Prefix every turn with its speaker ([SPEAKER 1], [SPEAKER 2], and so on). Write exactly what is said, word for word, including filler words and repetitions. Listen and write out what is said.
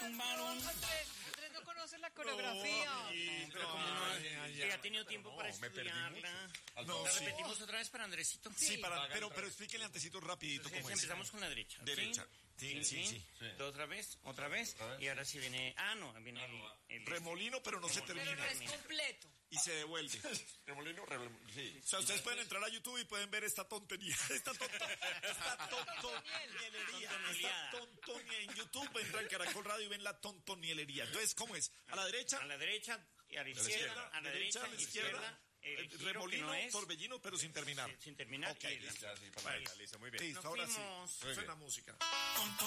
[SPEAKER 1] tumbaron.
[SPEAKER 2] Andrés no conoce la coreografía.
[SPEAKER 1] No, pero como no, que ha tenido tiempo
[SPEAKER 3] no,
[SPEAKER 1] para
[SPEAKER 3] me perdí
[SPEAKER 1] estudiarla.
[SPEAKER 3] No,
[SPEAKER 1] ¿La
[SPEAKER 3] sí.
[SPEAKER 1] repetimos otra vez para Andresito?
[SPEAKER 3] Sí, para, pero, pero explíquenle antecito rapidito
[SPEAKER 1] Entonces,
[SPEAKER 3] cómo es.
[SPEAKER 1] empezamos con la derecha.
[SPEAKER 3] Derecha. Sí, sí, sí.
[SPEAKER 1] sí. Otra vez, otra vez. Y ahora sí viene... Ah, no, viene el... el
[SPEAKER 3] Remolino, pero no se
[SPEAKER 2] Pero
[SPEAKER 3] termina.
[SPEAKER 2] no es completo.
[SPEAKER 3] Y se devuelve.
[SPEAKER 4] Remolino, remolino, sí.
[SPEAKER 3] O sea, ustedes pueden entrar a YouTube y pueden ver esta tontería. Esta tonto, esta tontonielería. Esta tontonia en YouTube. Entran en Caracol Radio y ven la tontonielería. Entonces, ¿cómo es? A la derecha.
[SPEAKER 1] A la derecha y a la izquierda. A la derecha,
[SPEAKER 3] a la izquierda.
[SPEAKER 1] El giro
[SPEAKER 3] Remolino,
[SPEAKER 1] que no es,
[SPEAKER 3] torbellino, pero sin terminar.
[SPEAKER 1] sin, sin terminar.
[SPEAKER 3] Ok,
[SPEAKER 1] y
[SPEAKER 3] listo.
[SPEAKER 4] Ya, sí, para la listo, muy bien.
[SPEAKER 3] Listo,
[SPEAKER 1] Nos
[SPEAKER 3] ahora sí.
[SPEAKER 1] fuimos.
[SPEAKER 3] Suena música.